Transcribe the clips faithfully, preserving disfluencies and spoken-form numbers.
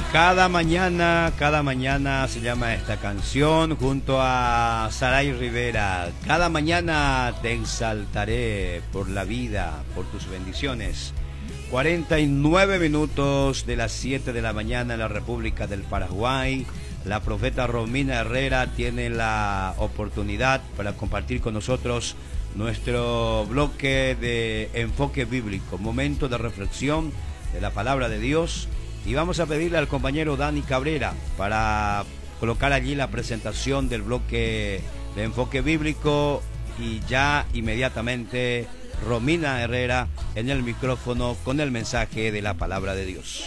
Cada mañana, cada mañana se llama esta canción junto a Saray Rivera. Cada mañana te exaltaré por la vida, por tus bendiciones. cuarenta y nueve minutos de las siete de la mañana en la República del Paraguay. La profeta Romina Herrera tiene la oportunidad para compartir con nosotros nuestro bloque de enfoque bíblico, momento de reflexión de la palabra de Dios. Y vamos a pedirle al compañero Dani Cabrera para colocar allí la presentación del bloque de enfoque bíblico y ya inmediatamente Romina Herrera en el micrófono con el mensaje de la palabra de Dios.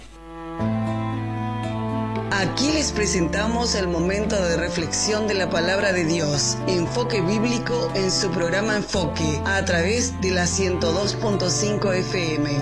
Aquí les presentamos el momento de reflexión de la palabra de Dios, enfoque bíblico en su programa Enfoque, a través de la ciento dos punto cinco F M.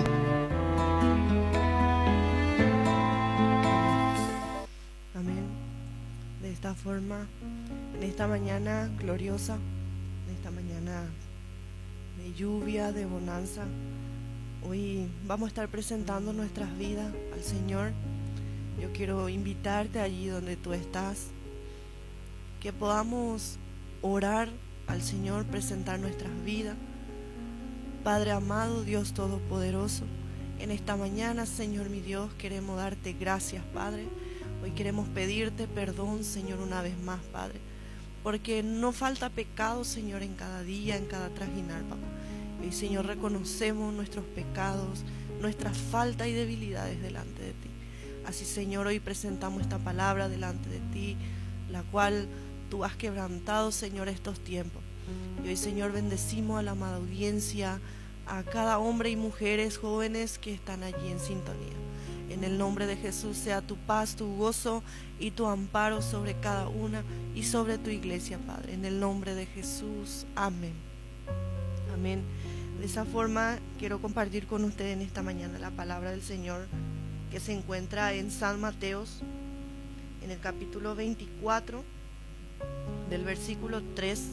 Amén. De esta forma, en esta mañana gloriosa, en esta mañana de lluvia, de bonanza, hoy vamos a estar presentando nuestras vidas al Señor. Yo quiero invitarte allí donde tú estás, que podamos orar al Señor, presentar nuestras vidas. Padre amado, Dios Todopoderoso, en esta mañana, Señor mi Dios, queremos darte gracias, Padre. Hoy queremos pedirte perdón, Señor, una vez más, Padre, porque no falta pecado, Señor, en cada día, en cada trajinar, papá. Y, Señor, reconocemos nuestros pecados, nuestras faltas y debilidades delante de ti. Así, Señor, hoy presentamos esta palabra delante de ti, la cual tú has quebrantado, Señor, estos tiempos. Y hoy, Señor, bendecimos a la amada audiencia, a cada hombre y mujeres jóvenes que están allí en sintonía. En el nombre de Jesús sea tu paz, tu gozo y tu amparo sobre cada una y sobre tu iglesia, Padre. En el nombre de Jesús, amén. Amén. De esa forma quiero compartir con ustedes en esta mañana la palabra del Señor, que se encuentra en San Mateos, en el capítulo veinticuatro, del versículo tres.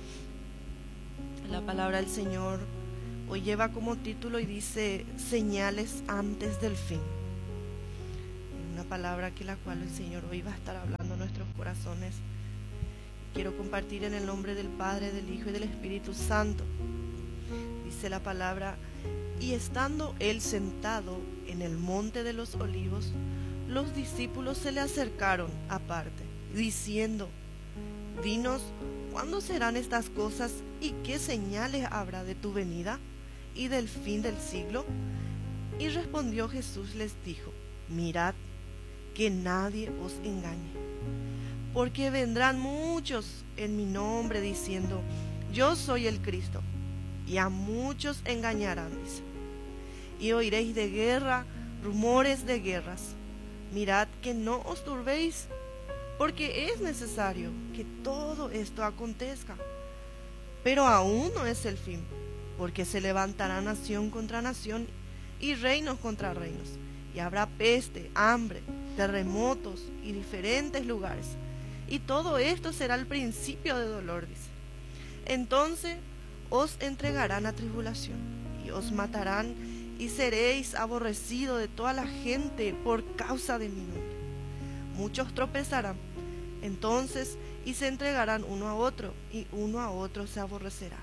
La palabra del Señor hoy lleva como título y dice: señales antes del fin. Una palabra que la cual el Señor hoy va a estar hablando a nuestros corazones. Quiero compartir en el nombre del Padre, del Hijo y del Espíritu Santo. Dice la palabra: y estando él sentado en el monte de los olivos, los discípulos se le acercaron aparte, diciendo: dinos, ¿cuándo serán estas cosas y qué señales habrá de tu venida y del fin del siglo? Y respondió Jesús, les dijo: mirad que nadie os engañe, porque vendrán muchos en mi nombre diciendo: yo soy el Cristo, y a muchos engañarán, dice. Y oiréis de guerra, rumores de guerras. Mirad que no os turbéis, porque es necesario que todo esto acontezca. Pero aún no es el fin, porque se levantará nación contra nación y reinos contra reinos. Y habrá peste, hambre, terremotos y diferentes lugares. Y todo esto será el principio de dolor, dice. Entonces os entregarán a tribulación y os matarán, y seréis aborrecidos de toda la gente por causa de mi nombre. Muchos tropezarán entonces y se entregarán uno a otro, y uno a otro se aborrecerá.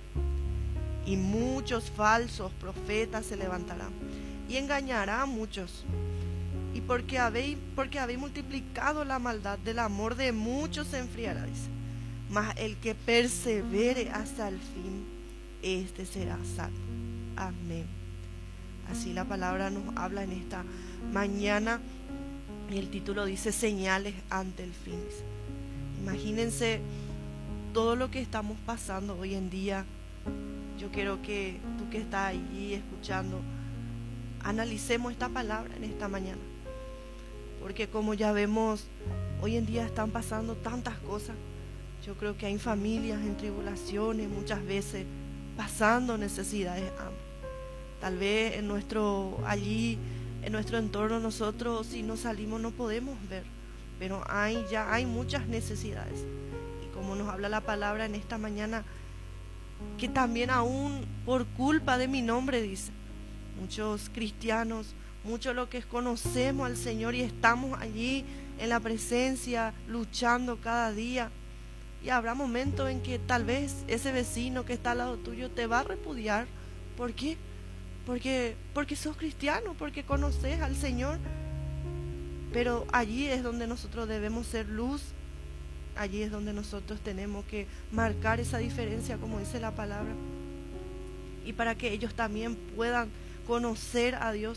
Y muchos falsos profetas se levantarán y engañarán a muchos. Y porque habéis, porque habéis multiplicado la maldad, del amor de muchos se enfriará, dice. Mas el que persevere hasta el fin, este será salvo. Amén. Así la palabra nos habla en esta mañana, y el título dice: señales ante el fin. Imagínense todo lo que estamos pasando hoy en día. Yo quiero que tú que estás allí escuchando, analicemos esta palabra en esta mañana, porque como ya vemos, hoy en día están pasando tantas cosas. Yo creo que hay familias en tribulaciones, muchas veces pasando necesidades, hambre. Tal vez en nuestro, allí, en nuestro entorno, nosotros si no salimos no podemos ver, pero hay, ya hay muchas necesidades. Y como nos habla la palabra en esta mañana, que también aún por culpa de mi nombre, dice, muchos cristianos, mucho lo que conocemos al Señor y estamos allí en la presencia, luchando cada día. Y habrá momentos en que tal vez ese vecino que está al lado tuyo te va a repudiar. ¿Por qué? Porque, porque sos cristiano, porque conoces al Señor. Pero allí es donde nosotros debemos ser luz. Allí es donde nosotros tenemos que marcar esa diferencia, como dice la palabra. Y para que ellos también puedan conocer a Dios.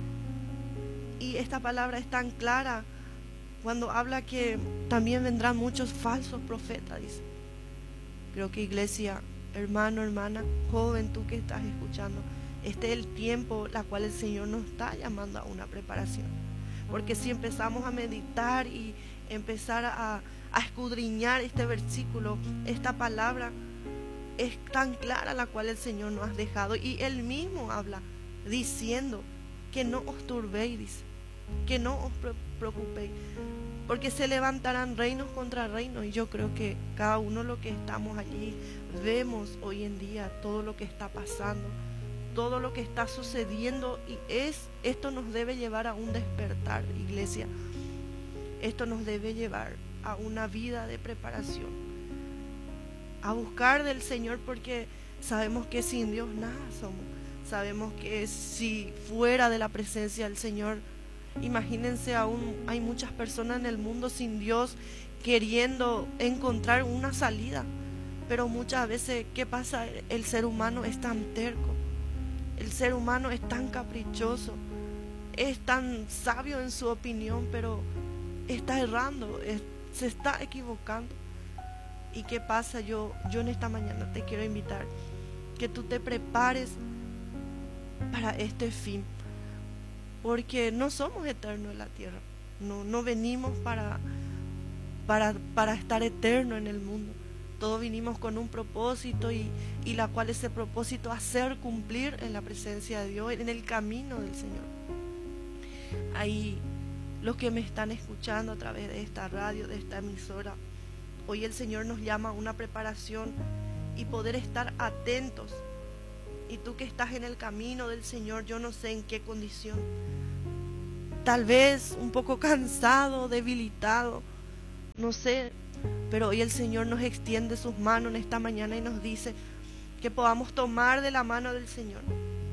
Y esta palabra es tan clara cuando habla que también vendrán muchos falsos profetas, dice. Creo que iglesia, hermano, hermana, joven, tú que estás escuchando, este es el tiempo la cual el Señor nos está llamando a una preparación. Porque si empezamos a meditar y empezar a, a escudriñar este versículo, esta palabra es tan clara la cual el Señor nos ha dejado. Y Él mismo habla diciendo que no os turbéis, dice, que no os preocupéis, porque se levantarán reinos contra reinos. Y yo creo que cada uno lo que estamos allí vemos hoy en día todo lo que está pasando, todo lo que está sucediendo, y es esto nos debe llevar a un despertar, iglesia. Esto nos debe llevar a una vida de preparación, a buscar del Señor, porque sabemos que sin Dios nada somos. Sabemos que si fuera de la presencia del Señor, imagínense, aún hay muchas personas en el mundo sin Dios queriendo encontrar una salida. Pero muchas veces, ¿qué pasa? El ser humano es tan terco, el ser humano es tan caprichoso, es tan sabio en su opinión, pero está errando, es, se está equivocando. ¿Y qué pasa? Yo, yo en esta mañana te quiero invitar que tú te prepares para este fin, porque no somos eternos en la tierra, no, no venimos para, para, para estar eternos en el mundo. Todos vinimos con un propósito, y, y la cual ese propósito hacer cumplir en la presencia de Dios, en el camino del Señor. Ahí los que me están escuchando a través de esta radio, de esta emisora, hoy el Señor nos llama a una preparación y poder estar atentos. Y tú que estás en el camino del Señor, yo no sé en qué condición, tal vez un poco cansado, debilitado, no sé, pero hoy el Señor nos extiende sus manos en esta mañana y nos dice que podamos tomar de la mano del Señor.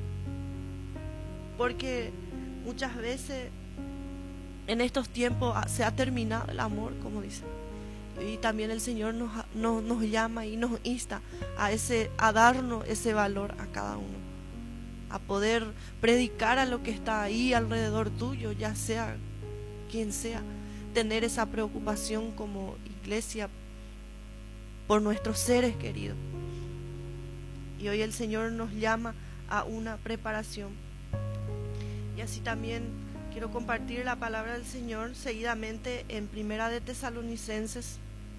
Porque muchas veces en estos tiempos se ha terminado el amor, como dice. Y también el Señor nos, nos, nos llama y nos insta a, ese, a darnos ese valor a cada uno, a poder predicar a lo que está ahí alrededor tuyo, ya sea quien sea, tener esa preocupación como iglesia por nuestros seres queridos. Y hoy el Señor nos llama a una preparación. Y así también quiero compartir la palabra del Señor seguidamente en Primera de Tesalonicenses,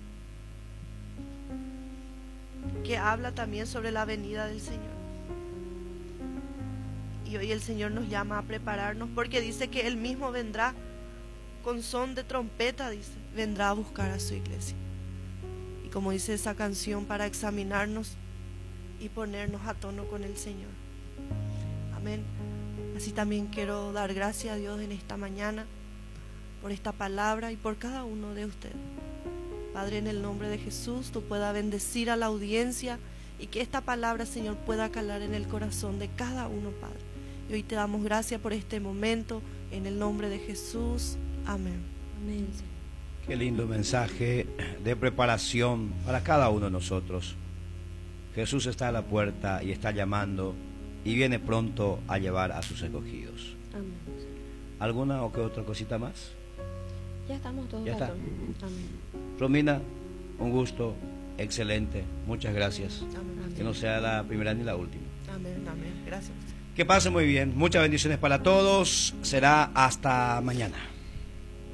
que habla también sobre la venida del Señor. Y hoy el Señor nos llama a prepararnos, porque dice que Él mismo vendrá con son de trompeta, dice, vendrá a buscar a su iglesia. Y como dice esa canción, para examinarnos y ponernos a tono con el Señor. Amén. Así también quiero dar gracias a Dios en esta mañana por esta palabra y por cada uno de ustedes. Padre, en el nombre de Jesús, tú puedas bendecir a la audiencia y que esta palabra, Señor, pueda calar en el corazón de cada uno, Padre. Y hoy te damos gracias por este momento, en el nombre de Jesús. Amén. Amén. Qué lindo mensaje de preparación para cada uno de nosotros. Jesús está a la puerta y está llamando, y viene pronto a llevar a sus escogidos. Amén. ¿Alguna o qué otra cosita más? Ya estamos todos. Ya está. Amén. Romina, un gusto, excelente, muchas gracias. Amén. Que no sea la primera ni la última. Amén, amén. Gracias. Que pase muy bien, muchas bendiciones para todos, será hasta mañana.